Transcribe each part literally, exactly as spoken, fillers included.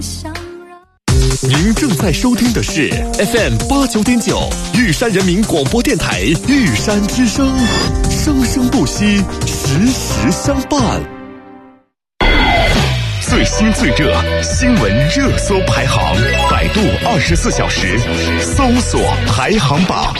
您正在收听的是 F M 八九点九玉山人民广播电台玉山之声，生生不息，时时相伴。最新最热新闻热搜排行，百度二十四小时搜索排行榜。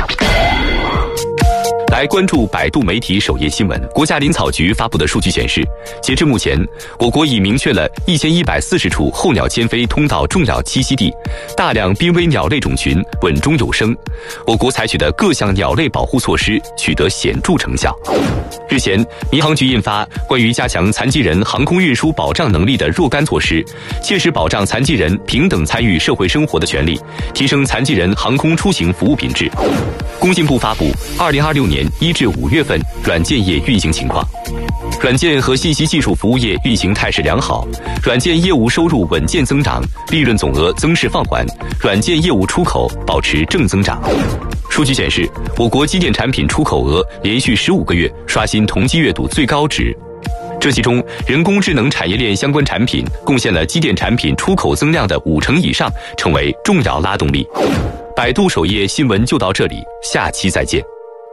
来关注百度媒体首页新闻。国家林草局发布的数据显示，截至目前，我国已明确了一千一百四十处候鸟迁飞通道重要栖息地，大量濒危鸟类种群稳中有升。我国采取的各项鸟类保护措施取得显著成效。日前，民航局印发《关于加强残疾人航空运输保障能力的若干措施》，切实保障残疾人平等参与社会生活的权利，提升残疾人航空出行服务品质。工信部发布二零二六年一至五月份软件业运行情况，软件和信息技术服务业运行态势良好，软件业务收入稳健增长，利润总额增势放缓，软件业务出口保持正增长。数据显示，我国机电产品出口额连续十五个月刷新同期月度最高值。这其中，人工智能产业链相关产品贡献了机电产品出口增量的五成以上，成为重要拉动力。百度首页新闻就到这里，下期再见。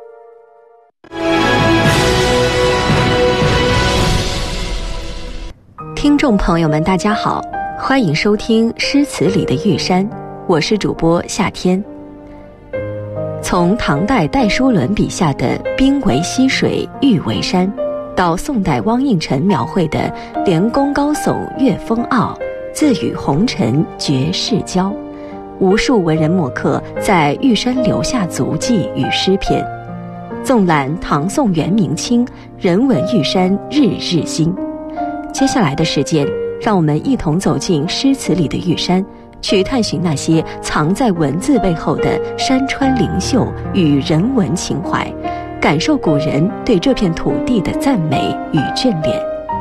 听众朋友们大家好，欢迎收听诗词里的玉山，我是主播夏天。从唐代戴叔伦笔下的冰为溪水，玉为山，到宋代汪应辰描绘的连宫高耸岳风傲，自与红尘绝世交，无数文人墨客在玉山留下足迹与诗篇。纵览唐宋元明清，人文玉山日日新。接下来的时间，让我们一同走进诗词里的玉山，去探寻那些藏在文字背后的山川灵秀与人文情怀，感受古人对这片土地的赞美与眷恋。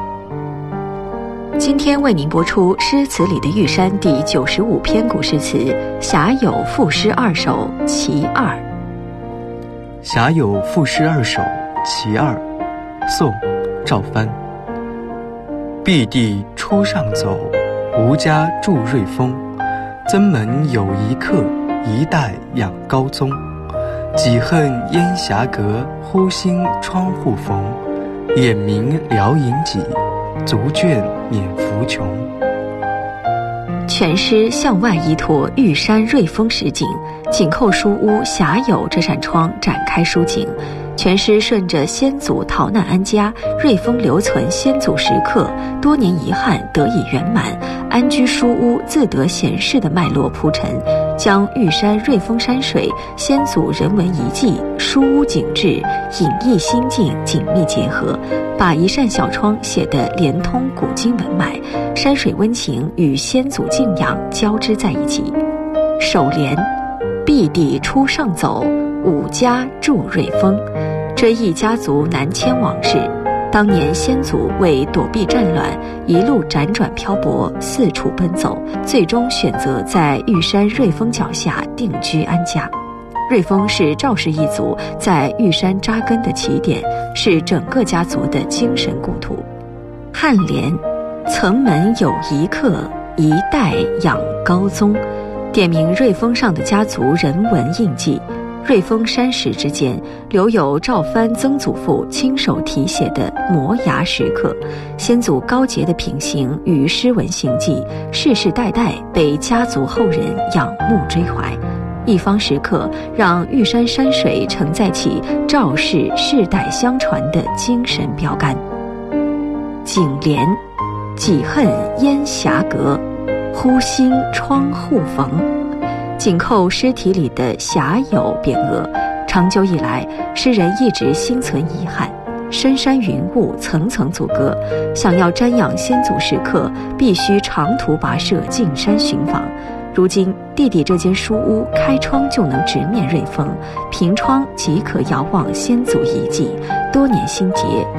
今天为您播出诗词里的玉山第九十五篇古诗词《侠友赋诗二首·其二》。 侠友赋诗二首·其二，宋·赵藩。敝地初上走，吴家筑瑞丰。曾门有一客，一代养高宗。几恨烟霞阁，忽兴窗户缝。眼明聊隐己，足倦免扶穷。 全诗向外依托玉山瑞丰实景，紧扣书屋侠友这扇窗展开抒情。全诗顺着先祖逃难安家，瑞丰留存先祖时刻，多年遗憾得以圆满，安居书屋自得闲适的脉络铺陈，将玉山瑞丰山水、先祖人文遗迹、书屋景致、隐逸心境紧密结合，把一扇小窗写得连通古今文脉，山水温情与先祖敬仰交织在一起。首联：敝地初上走，吴家筑瑞丰。追忆家族南迁往事，当年先祖为躲避战乱，一路辗转漂泊，四处奔走，最终选择在玉山瑞丰脚下定居安家。瑞丰是赵氏一族在玉山扎根的起点，是整个家族的精神故土。颔联：曾门有一客，一代养高宗，点明瑞丰上的家族人文印记。瑞丰山石之间留有赵藩曾祖父亲手题写的摩崖石刻，先祖高洁的品行与诗文行迹，世世代代被家族后人仰慕追怀。一方石刻让玉山山水承载起赵氏世代相传的精神标杆。颈联：几恨烟霞阁，忽兴窗户缝。紧扣诗题里的侠友匾额，长久以来，诗人一直心存遗憾。深山云雾层层阻隔，想要瞻仰先祖时刻，必须长途跋涉进山寻访。如今弟弟这间书屋开窗就能直面瑞丰，凭窗即可遥望先祖遗迹，多年心结